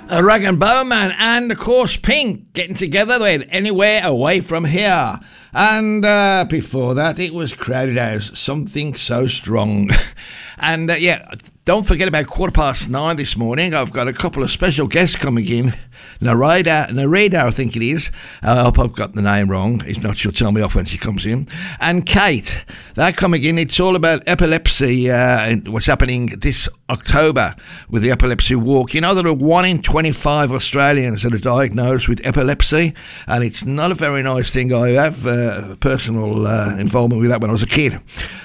Rag and Bowman and, of course, Pink getting together with Anywhere Away From Here. And before that, it was Crowded House, Something So Strong. And, don't forget about 9:15 this morning. I've got a couple of special guests coming in. Nareda, I think it is. I hope I've got the name wrong. If not, she'll tell me off when she comes in. And Kate, they're coming in. It's all about epilepsy, and what's happening this October with the epilepsy walk. You know, there are 1 in 25 Australians that are diagnosed with epilepsy, and it's not a very nice thing. I have personal involvement with that when I was a kid.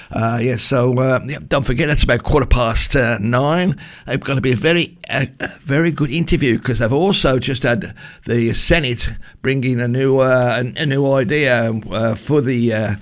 Don't forget, that's about 9:15. It's going to be a very good interview, because they've also just had the Senate bring in a new idea for the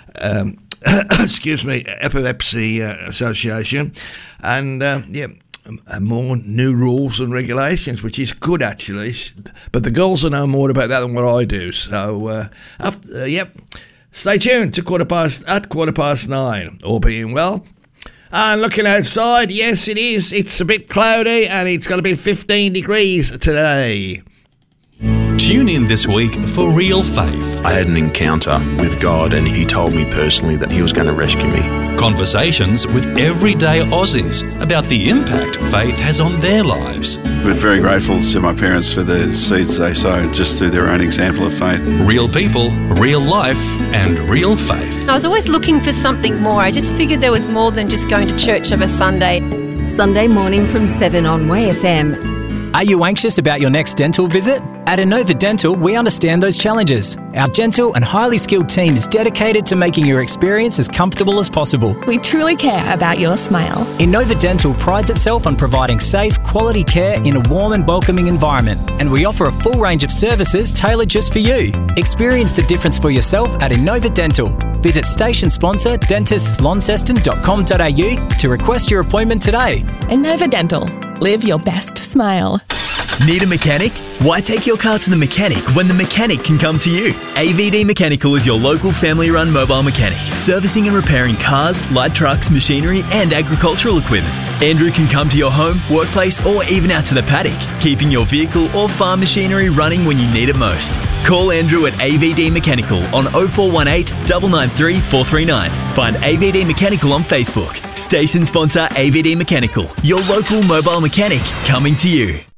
Epilepsy Association, and more new rules and regulations, which is good actually. But the girls will know more about that than what I do. So stay tuned to 9:15, all being well. And looking outside, yes, it is. It's a bit cloudy, and it's going to be 15 degrees today. Tune in this week for Real Faith. I had an encounter with God, and he told me personally that he was going to rescue me. Conversations with everyday Aussies about the impact faith has on their lives. We're very grateful to my parents for the seeds they sowed just through their own example of faith. Real people, real life, and real faith. I was always looking for something more. I just figured there was more than just going to church of a Sunday. Sunday morning from 7 on Way FM. Are you anxious about your next dental visit? At Inova Dental, we understand those challenges. Our gentle and highly skilled team is dedicated to making your experience as comfortable as possible. We truly care about your smile. Inova Dental prides itself on providing safe, quality care in a warm and welcoming environment, and we offer a full range of services tailored just for you. Experience the difference for yourself at Inova Dental. Visit station sponsor dentistlaunceston.com.au to request your appointment today. Inova Dental. Live your best smile. Need a mechanic? Why take your car to the mechanic when the mechanic can come to you? AVD Mechanical is your local family-run mobile mechanic, servicing and repairing cars, light trucks, machinery and agricultural equipment. Andrew can come to your home, workplace or even out to the paddock, keeping your vehicle or farm machinery running when you need it most. Call Andrew at AVD Mechanical on 0418 993 439. Find AVD Mechanical on Facebook. Station sponsor AVD Mechanical, your local mobile mechanic coming to you.